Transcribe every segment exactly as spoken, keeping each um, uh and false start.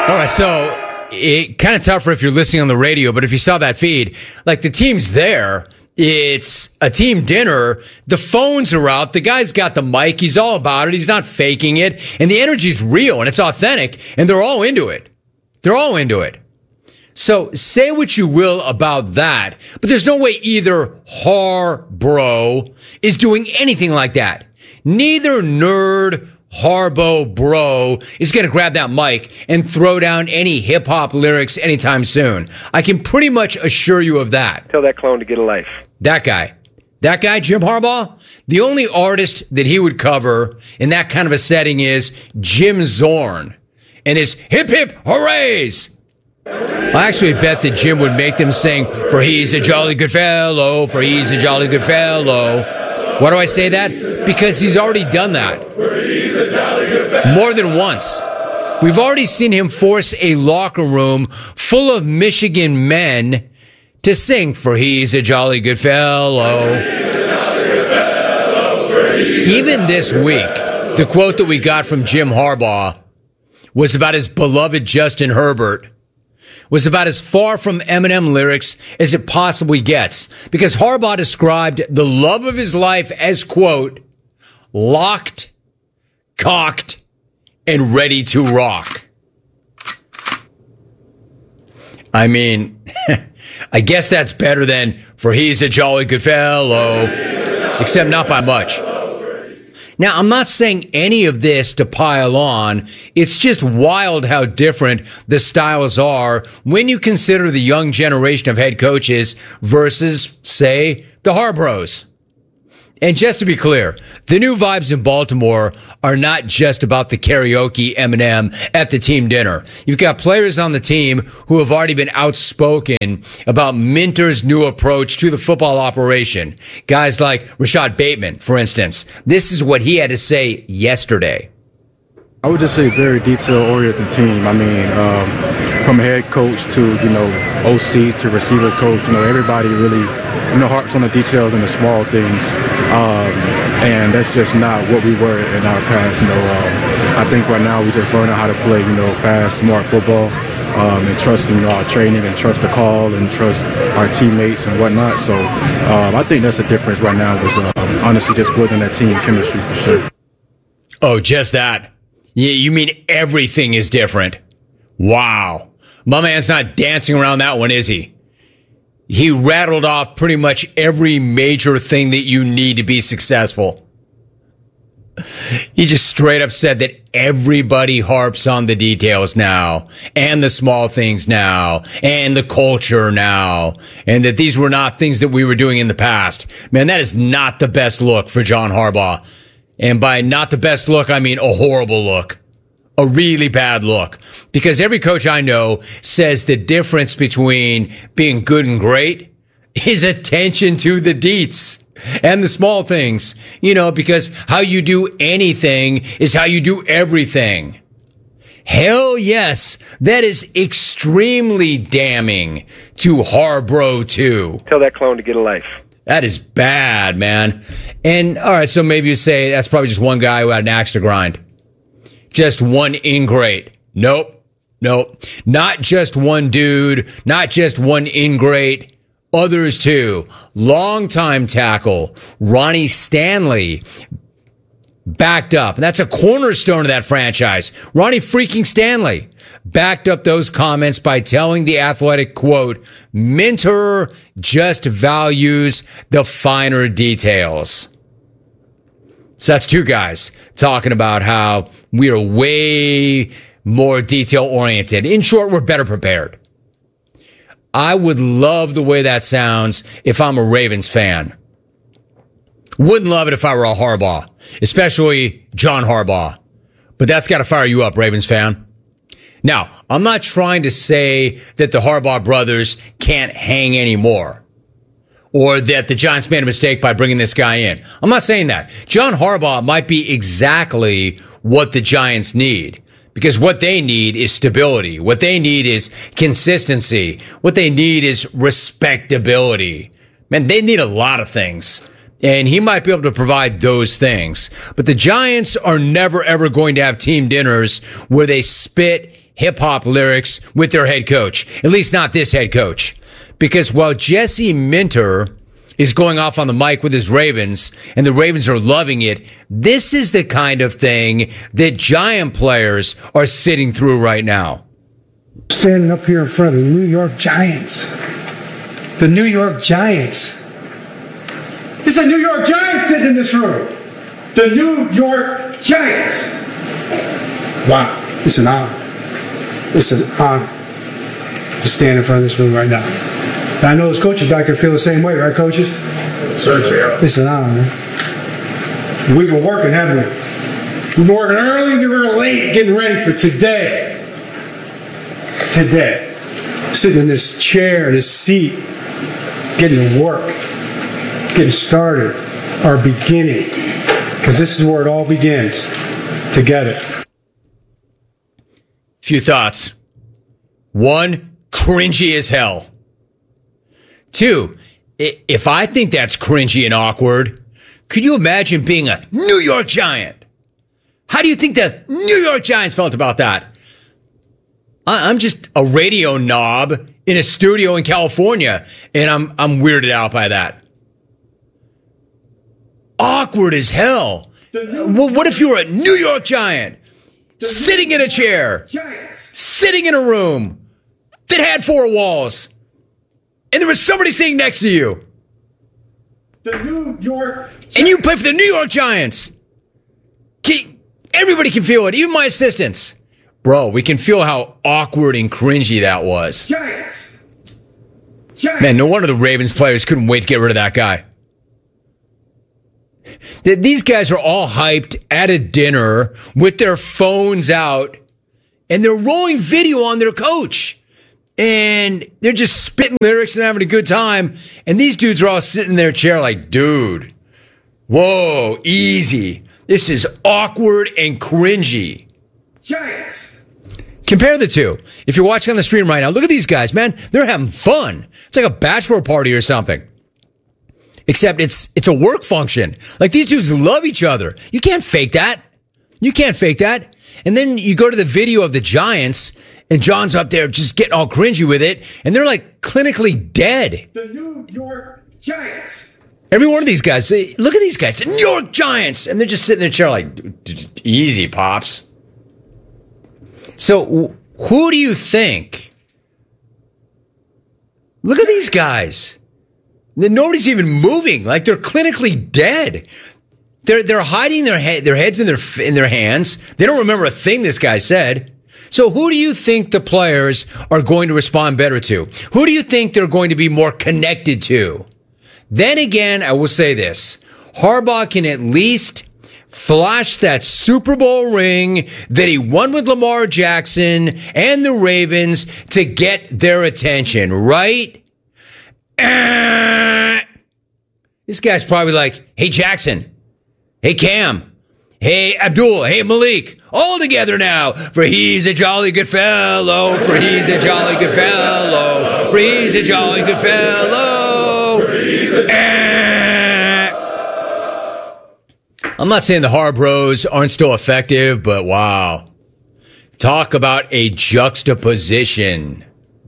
All right, so it kind of tougher if you're listening on the radio, but if you saw that feed, like the team's there. It's a team dinner. The phones are out. The guy's got the mic. He's all about it. He's not faking it. And the energy's real and it's authentic. And they're all into it. They're all into it. So say what you will about that. But there's no way either Harbro is doing anything like that. Neither nerd Harbo bro is going to grab that mic and throw down any hip-hop lyrics anytime soon. I can pretty much assure you of that. Tell that clone to get a life. That guy. That guy, Jim Harbaugh, the only artist that he would cover in that kind of a setting is Jim Zorn and his hip hip hoorays. I actually bet that Jim would make them sing, for he's a jolly good fellow, for he's a jolly good fellow. Why do I say that? Because he's already done that. More than once. We've already seen him force a locker room full of Michigan men to sing, for he's a jolly good fellow. Even this week, the quote that we got from Jim Harbaugh was about his beloved Justin Herbert. Was about as far from Eminem lyrics as it possibly gets, because Harbaugh described the love of his life as, quote, locked, cocked, and ready to rock. I mean, I guess that's better than, for he's a jolly good fellow, except not by much. Now, I'm not saying any of this to pile on. It's just wild how different the styles are when you consider the young generation of head coaches versus, say, the Harbros. And just to be clear, the new vibes in Baltimore are not just about the karaoke Eminem at the team dinner. You've got players on the team who have already been outspoken about Minter's new approach to the football operation. Guys like Rashad Bateman, for instance. This is what he had to say yesterday. I would just say very detail-oriented team. I mean, um, from head coach to, you know, O C to receivers coach, you know, everybody really, you know, harps on the details and the small things. Um, and that's just not what we were in our past. You know, um, I think right now we just learning how to play, you know, fast, smart football, um, and trust, you know, our training and trust the call and trust our teammates and whatnot. So um, I think that's the difference right now is um, honestly just building that team chemistry for sure. Oh, just that. Yeah, you mean everything is different? Wow. My man's not dancing around that one, is he? He rattled off pretty much every major thing that you need to be successful. He just straight up said that everybody harps on the details now, and the small things now, and the culture now, and that these were not things that we were doing in the past. Man, that is not the best look for John Harbaugh. And by not the best look, I mean a horrible look. A really bad look. Because every coach I know says the difference between being good and great is attention to the deets and the small things. You know, because how you do anything is how you do everything. Hell yes, that is extremely damning to Harbro too. Tell that clone to get a life. That is bad, man. And all right, so maybe you say that's probably just one guy who had an axe to grind. Just one ingrate. Nope. Nope. Not just one dude. Not just one ingrate. Others too. Longtime tackle Ronnie Stanley backed up. And that's a cornerstone of that franchise. Ronnie freaking Stanley backed up those comments by telling The Athletic, quote, Minter just values the finer details. So that's two guys talking about how we are way more detail-oriented. In short, we're better prepared. I would love the way that sounds if I'm a Ravens fan. Wouldn't love it if I were a Harbaugh, especially John Harbaugh. But that's got to fire you up, Ravens fan. Now, I'm not trying to say that the Harbaugh brothers can't hang anymore, or that the Giants made a mistake by bringing this guy in. I'm not saying that. John Harbaugh might be exactly what the Giants need, because what they need is stability. What they need is consistency. What they need is respectability. Man, they need a lot of things. And he might be able to provide those things. But the Giants are never, ever going to have team dinners where they spit hip-hop lyrics with their head coach. At least not this head coach. Because while Jesse Minter is going off on the mic with his Ravens, and the Ravens are loving it, this is the kind of thing that Giant players are sitting through right now. Standing up here in front of the New York Giants. The New York Giants. It's the New York Giants sitting in this room. The New York Giants. Wow, it's an honor. It's an honor to stand in front of this room right now. And I know those coaches back there feel the same way, right, coaches? Certainly. It's an honor, man. We've been working, haven't we? We've been working early and we were late getting ready for today. Today. Sitting in this chair, this seat, getting to work. Getting started, our beginning, because this is where it all begins, together. Few thoughts. One, cringy as hell. Two, if I think that's cringy and awkward, could you imagine being a New York Giant? How do you think the New York Giants felt about that? I'm just a radio knob in a studio in California, and I'm I'm weirded out by that. Awkward as hell. Well, what if you were a New York Giant sitting in a chair, sitting in a room that had four walls, and there was somebody sitting next to you? The New York Giants. And you play for the New York Giants. Can, everybody can feel it, even my assistants. Bro, we can feel how awkward and cringy that was. Giants. Giants. Man, no wonder the Ravens players couldn't wait to get rid of that guy. These guys are all hyped at a dinner with their phones out, and they're rolling video on their coach. And they're just spitting lyrics and having a good time. And these dudes are all sitting in their chair like, dude, whoa, easy. This is awkward and cringy. Giants. Compare the two. If you're watching on the stream right now, look at these guys, man. They're having fun. It's like a bachelor party or something. Except it's it's a work function. Like, these dudes love each other. You can't fake that. You can't fake that. And then you go to the video of the Giants, and John's up there just getting all cringy with it, and they're like clinically dead. The New York Giants. Every one of these guys, look at these guys, the New York Giants, and they're just sitting in their chair like, easy, Pops. So who do you think? Look at these guys. Nobody's even moving. Like, they're clinically dead. They're they're hiding their head, their heads in their in their hands. They don't remember a thing this guy said. So who do you think the players are going to respond better to? Who do you think they're going to be more connected to? Then again, I will say this: Harbaugh can at least flash that Super Bowl ring that he won with Lamar Jackson and the Ravens to get their attention, right? Uh, this guy's probably like, hey, Jackson. Hey, Cam. Hey, Abdul. Hey, Malik. All together now. For he's a jolly good fellow. For he's a jolly good fellow. For he's a jolly good fellow. Uh, I'm not saying the Harbros aren't still effective, but wow. Talk about a juxtaposition.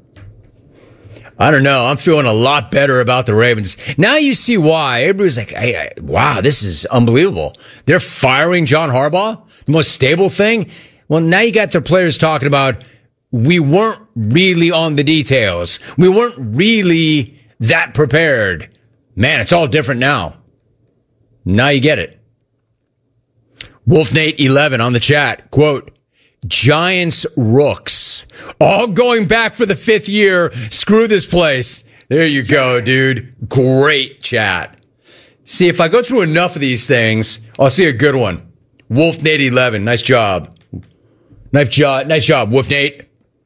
I don't know. I'm feeling a lot better about the Ravens. Now you see why. Everybody's like, hey, hey, wow, this is unbelievable. They're firing John Harbaugh, the most stable thing. Well, now you got their players talking about, we weren't really on the details. We weren't really that prepared. Man, it's all different now. Now you get it. Wolf Nate eleven on the chat, quote, Giants rooks. All going back for the fifth year. Screw this place. There you go, dude. Great chat. See, if I go through enough of these things, I'll see a good one. Wolf Nate eleven. Nice job. Nice job. Nice job, Wolf Nate.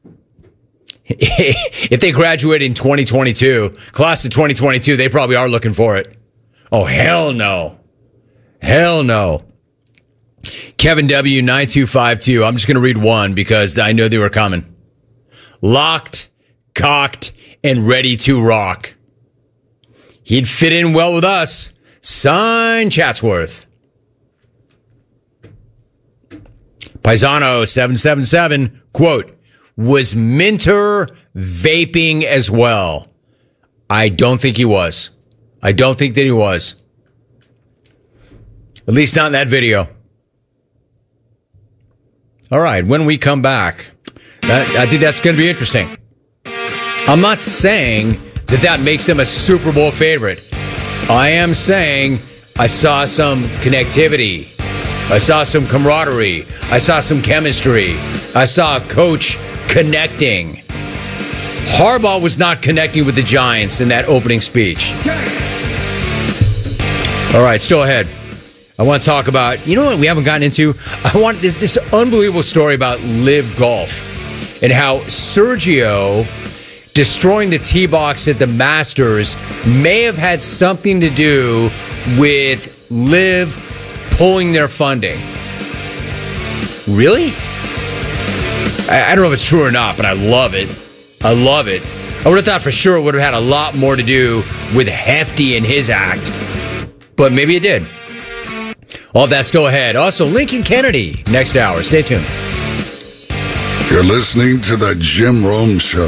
If they graduate in twenty twenty-two, class of twenty twenty-two, they probably are looking for it. Oh, hell no. Hell no. Kevin W. nine two five two. I'm just going to read one because I know they were coming. Locked, cocked, and ready to rock. He'd fit in well with us. Sign Chatsworth. Paisano seven seven seven, quote, was Minter vaping as well? I don't think he was. I don't think that he was. At least not in that video. All right, when we come back, that, I think that's going to be interesting. I'm not saying that that makes them a Super Bowl favorite. I am saying I saw some connectivity. I saw some camaraderie. I saw some chemistry. I saw a coach connecting. Harbaugh was not connecting with the Giants in that opening speech. All right, still ahead. I want to talk about, you know what we haven't gotten into? I want this, this unbelievable story about Live Golf and how Sergio destroying the tee box at the Masters may have had something to do with Live pulling their funding. Really? I, I don't know if it's true or not, but I love it. I love it. I would have thought for sure it would have had a lot more to do with Hefty and his act, but maybe it did. All that still ahead. Also, Lincoln Kennedy next hour. Stay tuned. You're listening to The Jim Rome Show.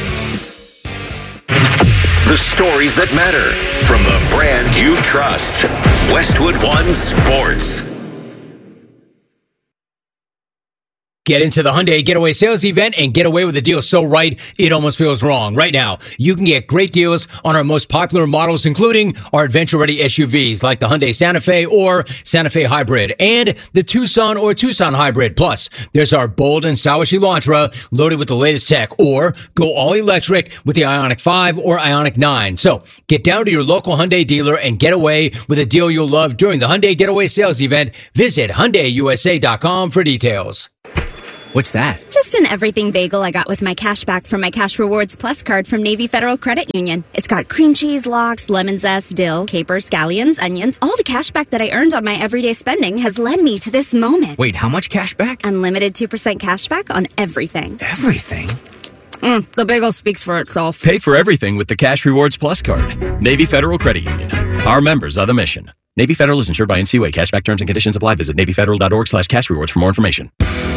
The stories that matter from the brand you trust. Westwood One Sports. Get into the Hyundai Getaway Sales Event and get away with a deal so right, it almost feels wrong. Right now, you can get great deals on our most popular models, including our adventure-ready S U Vs like the Hyundai Santa Fe or Santa Fe Hybrid and the Tucson or Tucson Hybrid. Plus, there's our bold and stylish Elantra loaded with the latest tech, or go all-electric with the Ioniq five or Ioniq nine. So, get down to your local Hyundai dealer and get away with a deal you'll love during the Hyundai Getaway Sales Event. Visit Hyundai U S A dot com for details. What's that? Just an everything bagel I got with my cash back from my Cash Rewards Plus card from Navy Federal Credit Union. It's got cream cheese, lox, lemon zest, dill, capers, scallions, onions. All the cash back that I earned on my everyday spending has led me to this moment. Wait, how much cash back? Unlimited two percent cash back on everything. Everything? Mm, the bagel speaks for itself. Pay for everything with the Cash Rewards Plus card. Navy Federal Credit Union. Our members are the mission. Navy Federal is insured by N C U A. Cashback terms and conditions apply. Visit Navy Federal dot org slash cash rewards for more information.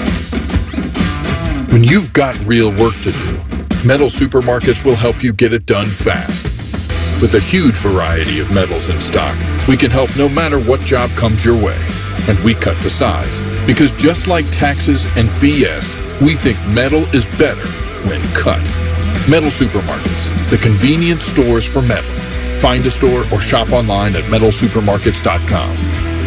When you've got real work to do, Metal Supermarkets will help you get it done fast. With a huge variety of metals in stock, we can help no matter what job comes your way. And we cut to size. Because just like taxes and B S, we think metal is better when cut. Metal Supermarkets, the convenient stores for metal. Find a store or shop online at metal supermarkets dot com.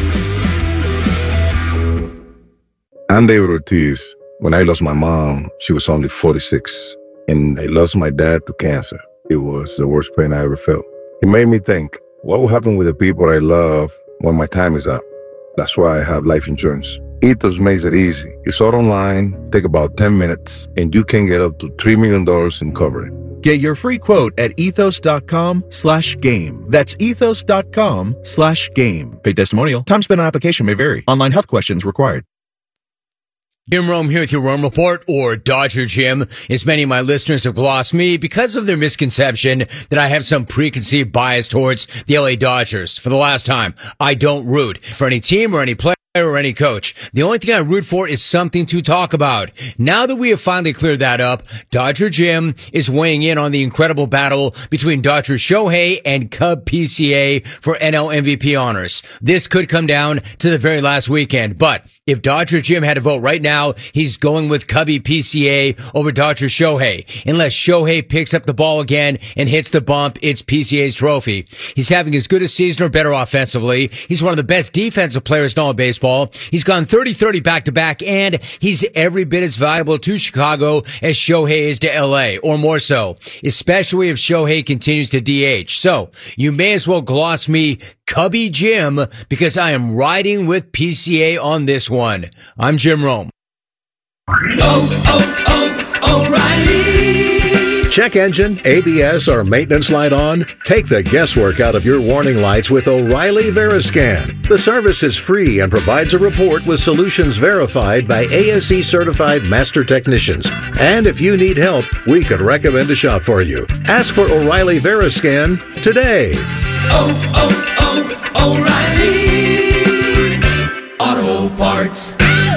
I'm David Ortiz. When I lost my mom, she was only forty-six, and I lost my dad to cancer. It was the worst pain I ever felt. It made me think, what will happen with the people I love when my time is up? That's why I have life insurance. Ethos makes it easy. It's all online, take about ten minutes, and you can get up to three million dollars in coverage. Get your free quote at ethos.com slash game. That's ethos.com slash game. Paid testimonial. Time spent on application may vary. Online health questions required. Jim Rome here with your Rome Report, or Dodger Jim, as many of my listeners have glossed me because of their misconception that I have some preconceived bias towards the L A Dodgers. For the last time, I don't root for any team or any player or any coach. The only thing I root for is something to talk about. Now that we have finally cleared that up, Dodger Jim is weighing in on the incredible battle between Dodger Shohei and Cub P C A for N L M V P honors. This could come down to the very last weekend, but if Dodger Jim had to vote right now, he's going with Cubby P C A over Dodger Shohei. Unless Shohei picks up the ball again and hits the bump, it's P C A's trophy. He's having as good a season or better offensively. He's one of the best defensive players in all of baseball. He's gone thirty thirty back-to-back, and he's every bit as valuable to Chicago as Shohei is to L A, or more so, especially if Shohei continues to D H. So, you may as well gloss me Cubby Jim, because I am riding with P C A on this one. I'm Jim Rome. Oh, oh, oh, O'Reilly! Check engine, A B S, or maintenance light on? Take the guesswork out of your warning lights with O'Reilly Veriscan. The service is free and provides a report with solutions verified by A S E certified master technicians. And if you need help, we could recommend a shop for you. Ask for O'Reilly Veriscan today. Oh, oh, oh, O'Reilly Auto Parts.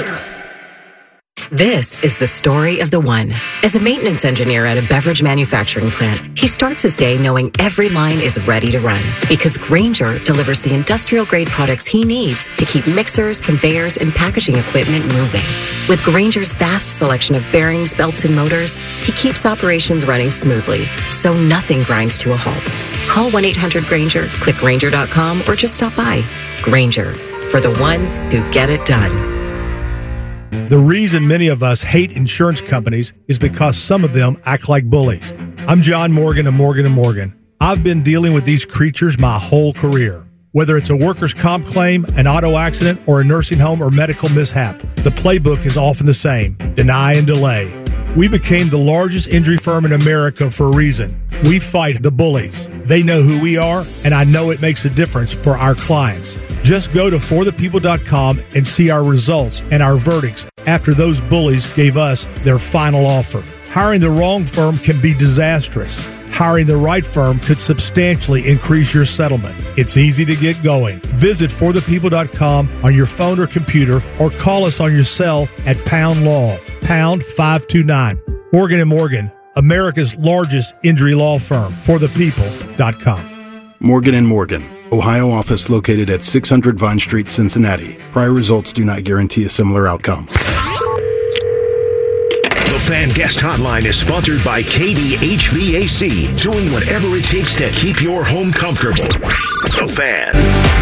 This is the story of the one. As a maintenance engineer at a beverage manufacturing plant, he starts his day knowing every line is ready to run because Grainger delivers the industrial-grade products he needs to keep mixers, conveyors, and packaging equipment moving. With Grainger's vast selection of bearings, belts, and motors, he keeps operations running smoothly, so nothing grinds to a halt. Call one eight hundred Grainger, click Grainger dot com, or just stop by. Grainger, for the ones who get it done. The reason many of us hate insurance companies is because some of them act like bullies. I'm John Morgan of Morgan and Morgan. I've been dealing with these creatures my whole career. Whether it's a workers' comp claim, an auto accident, or a nursing home or medical mishap, the playbook is often the same: deny and delay. We became the largest injury firm in America for a reason. We fight the bullies. They know who we are, and I know it makes a difference for our clients. Just go to for the people dot com and see our results and our verdicts after those bullies gave us their final offer. Hiring the wrong firm can be disastrous. Hiring the right firm could substantially increase your settlement. It's easy to get going. Visit for the people dot com on your phone or computer, or call us on your cell at Pound Law, pound five two nine. Morgan and Morgan, America's largest injury law firm. for the people dot com. Morgan and Morgan, Ohio office located at six hundred Vine Street, Cincinnati. Prior results do not guarantee a similar outcome. The Fan Guest Hotline is sponsored by K D H V A C, doing whatever it takes to keep your home comfortable. The Fan.